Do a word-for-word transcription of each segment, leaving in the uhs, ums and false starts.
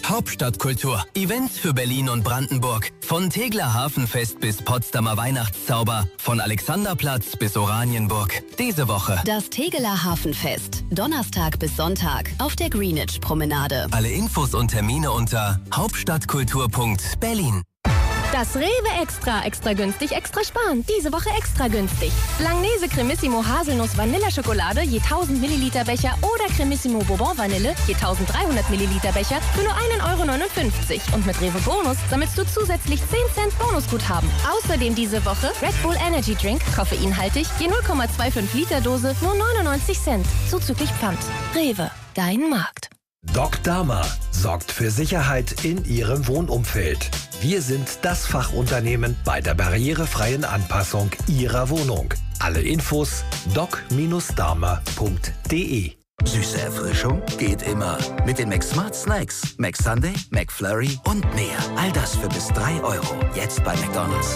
Hauptstadtkultur. Events für Berlin und Brandenburg. Von Tegeler Hafenfest bis Potsdamer Weihnachtszauber. Von Alexanderplatz bis Oranienburg. Diese Woche das Tegeler Hafenfest. Donnerstag bis Sonntag auf der Greenwich-Promenade. Alle Infos und Termine unter hauptstadtkultur punkt berlin. Das Rewe Extra, extra günstig, extra sparen. Diese Woche extra günstig. Langnese Cremissimo Haselnuss Vanilleschokolade je tausend Milliliter Becher oder Cremissimo Bourbon Vanille je tausenddreihundert Milliliter Becher für nur ein Euro neunundfünfzig. Und mit Rewe Bonus sammelst du zusätzlich zehn Cent Bonusguthaben. Außerdem diese Woche Red Bull Energy Drink, koffeinhaltig, je null Komma fünfundzwanzig Liter Dose, nur neunundneunzig Cent. Zuzüglich Pfand. Rewe, dein Markt. Doc Dama sorgt für Sicherheit in Ihrem Wohnumfeld. Wir sind das Fachunternehmen bei der barrierefreien Anpassung Ihrer Wohnung. Alle Infos doc Bindestrich dama punkt de. Süße Erfrischung geht immer. Mit den McSmart Snacks. McSunday, McFlurry und mehr. All das für bis drei Euro. Jetzt bei McDonald's.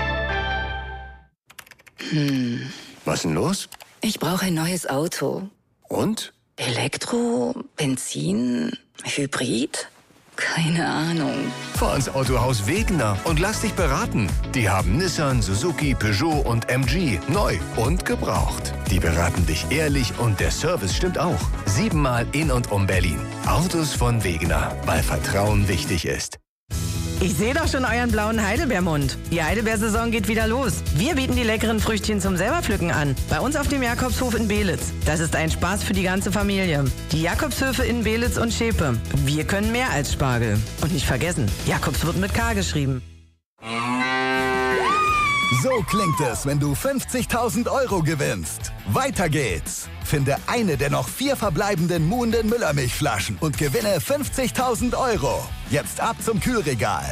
Hm. Was ist denn los? Ich brauche ein neues Auto. Und? Elektro, Benzin, Hybrid? Keine Ahnung. Fahr ins Autohaus Wegener und lass dich beraten. Die haben Nissan, Suzuki, Peugeot und M G. Neu und gebraucht. Die beraten dich ehrlich und der Service stimmt auch. Siebenmal in und um Berlin. Autos von Wegener, weil Vertrauen wichtig ist. Ich sehe doch schon euren blauen Heidelbeermund. Die Heidelbeersaison geht wieder los. Wir bieten die leckeren Früchtchen zum selberpflücken an. Bei uns auf dem Jakobshof in Belitz. Das ist ein Spaß für die ganze Familie. Die Jakobshöfe in Belitz und Schepe. Wir können mehr als Spargel. Und nicht vergessen, Jakobs wird mit K geschrieben. So klingt es, wenn du fünfzigtausend Euro gewinnst. Weiter geht's. Finde eine der noch vier verbleibenden muhenden Müllermilchflaschen und gewinne fünfzigtausend Euro. Jetzt ab zum Kühlregal.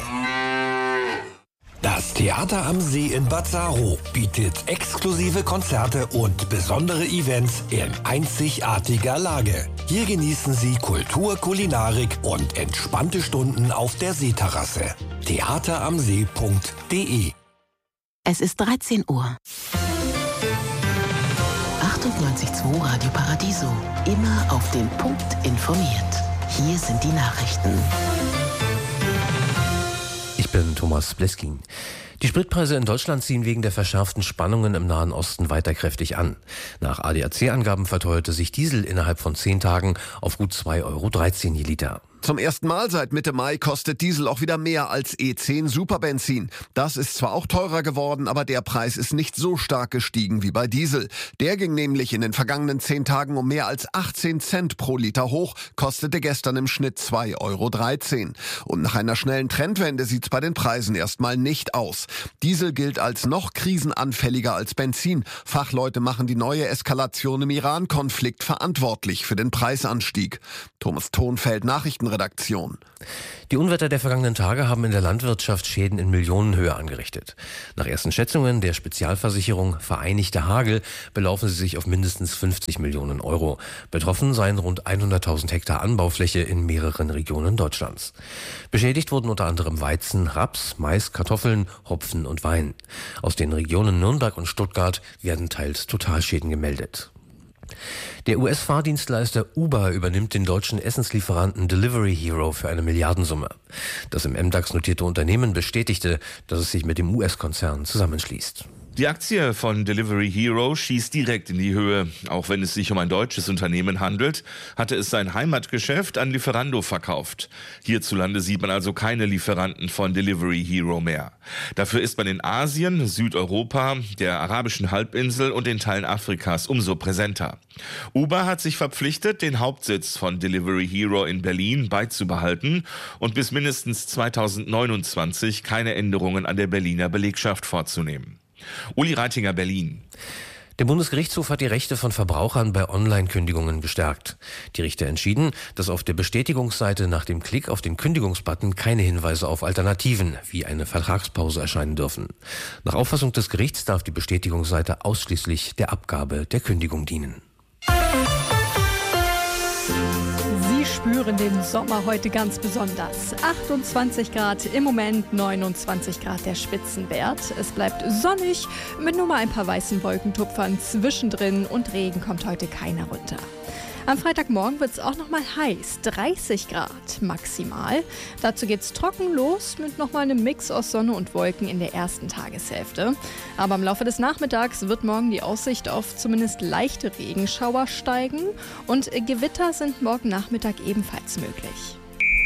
Das Theater am See in Bad Saro bietet exklusive Konzerte und besondere Events in einzigartiger Lage. Hier genießen Sie Kultur, Kulinarik und entspannte Stunden auf der Seeterrasse. theateramsee punkt de. Es ist dreizehn Uhr. achtundneunzig Komma zwei Radio Paradiso. Immer auf den Punkt informiert. Hier sind die Nachrichten. Ich bin Thomas Bleskin. Die Spritpreise in Deutschland ziehen wegen der verschärften Spannungen im Nahen Osten weiter kräftig an. Nach A D A C-Angaben verteuerte sich Diesel innerhalb von zehn Tagen auf gut zwei Euro dreizehn je Liter. Zum ersten Mal seit Mitte Mai kostet Diesel auch wieder mehr als E zehn Superbenzin. Das ist zwar auch teurer geworden, aber der Preis ist nicht so stark gestiegen wie bei Diesel. Der ging nämlich in den vergangenen zehn Tagen um mehr als achtzehn Cent pro Liter hoch, kostete gestern im Schnitt zwei Euro dreizehn. Und nach einer schnellen Trendwende sieht's bei den Preisen erstmal nicht aus. Diesel gilt als noch krisenanfälliger als Benzin. Fachleute machen die neue Eskalation im Iran-Konflikt verantwortlich für den Preisanstieg. Thomas Thonfeld, Nachrichtenredaktion. Die Unwetter der vergangenen Tage haben in der Landwirtschaft Schäden in Millionenhöhe angerichtet. Nach ersten Schätzungen der Spezialversicherung Vereinigter Hagel belaufen sie sich auf mindestens fünfzig Millionen Euro. Betroffen seien rund hunderttausend Hektar Anbaufläche in mehreren Regionen Deutschlands. Beschädigt wurden unter anderem Weizen, Raps, Mais, Kartoffeln, Hopfen und Wein. Aus den Regionen Nürnberg und Stuttgart werden teils Totalschäden gemeldet. Der U S-Fahrdienstleister Uber übernimmt den deutschen Essenslieferanten Delivery Hero für eine Milliardensumme. Das im M DAX notierte Unternehmen bestätigte, dass es sich mit dem U S-Konzern zusammenschließt. Die Aktie von Delivery Hero schießt direkt in die Höhe. Auch wenn es sich um ein deutsches Unternehmen handelt, hatte es sein Heimatgeschäft an Lieferando verkauft. Hierzulande sieht man also keine Lieferanten von Delivery Hero mehr. Dafür ist man in Asien, Südeuropa, der arabischen Halbinsel und den Teilen Afrikas umso präsenter. Uber hat sich verpflichtet, den Hauptsitz von Delivery Hero in Berlin beizubehalten und bis mindestens zweitausendneunundzwanzig keine Änderungen an der Berliner Belegschaft vorzunehmen. Uli Reitinger, Berlin. Der Bundesgerichtshof hat die Rechte von Verbrauchern bei Online-Kündigungen gestärkt. Die Richter entschieden, dass auf der Bestätigungsseite nach dem Klick auf den Kündigungsbutton keine Hinweise auf Alternativen wie eine Vertragspause erscheinen dürfen. Nach Auffassung des Gerichts darf die Bestätigungsseite ausschließlich der Abgabe der Kündigung dienen. Sie spüren den Sommer heute ganz besonders. achtundzwanzig Grad im Moment, neunundzwanzig Grad der Spitzenwert. Es bleibt sonnig mit nur mal ein paar weißen Wolkentupfern zwischendrin und Regen kommt heute keiner runter. Am Freitagmorgen wird es auch nochmal heiß, dreißig Grad maximal. Dazu geht es trocken los mit nochmal einem Mix aus Sonne und Wolken in der ersten Tageshälfte. Aber im Laufe des Nachmittags wird morgen die Aussicht auf zumindest leichte Regenschauer steigen und Gewitter sind morgen Nachmittag ebenfalls möglich.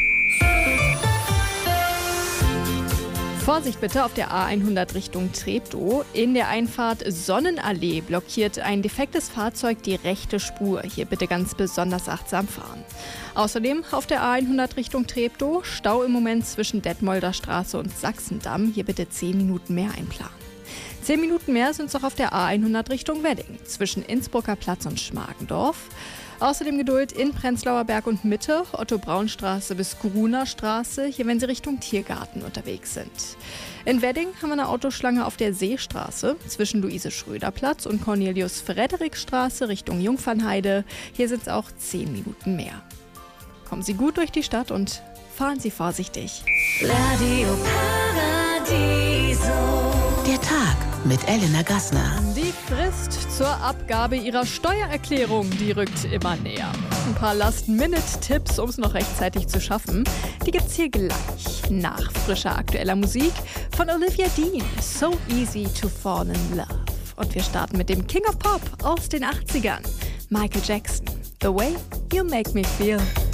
Vorsicht bitte auf der A hundert Richtung Treptow. In der Einfahrt Sonnenallee blockiert ein defektes Fahrzeug die rechte Spur. Hier bitte ganz besonders achtsam fahren. Außerdem auf der A hundert Richtung Treptow Stau im Moment zwischen Detmolder Straße und Sachsendamm. Hier bitte zehn Minuten mehr einplanen. zehn Minuten mehr sind es auch auf der A hundert Richtung Wedding zwischen Innsbrucker Platz und Schmargendorf. Außerdem Geduld in Prenzlauer Berg und Mitte, Otto-Braun-Straße bis Gruner Straße, hier wenn Sie Richtung Tiergarten unterwegs sind. In Wedding haben wir eine Autoschlange auf der Seestraße zwischen Luise-Schröder-Platz und Cornelius-Frederik-Straße Richtung Jungfernheide. Hier sind es auch zehn Minuten mehr. Kommen Sie gut durch die Stadt und fahren Sie vorsichtig. Radio Paradiso. Der Tag mit Elena Gassner. Die Frist zur Abgabe Ihrer Steuererklärung, die rückt immer näher. Ein paar Last-Minute-Tipps, um es noch rechtzeitig zu schaffen, die gibt's hier gleich nach frischer aktueller Musik von Olivia Dean. So easy to fall in love. Und wir starten mit dem King of Pop aus den achtzigern. Michael Jackson. The way you make me feel.